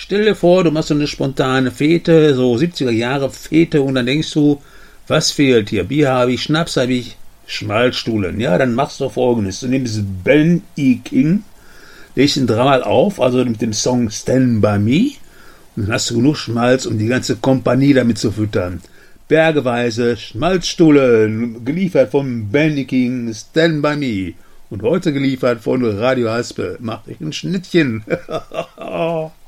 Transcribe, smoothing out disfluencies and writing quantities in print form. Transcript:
Stell dir vor, du machst so eine spontane Fete, so 70er Jahre Fete, und dann denkst du, was fehlt hier? Bier habe ich, Schnaps habe ich, Schmalzstuhlen. Ja, dann machst du Folgendes. Du nimmst Ben E. King, legst ihn dreimal auf, also mit dem Song Stand By Me, und dann hast du genug Schmalz, um die ganze Kompanie damit zu füttern. Bergeweise Schmalzstuhlen, geliefert von Ben E. King, Stand By Me. Und heute geliefert von Radio Haspe. Macht euch ein Schnittchen.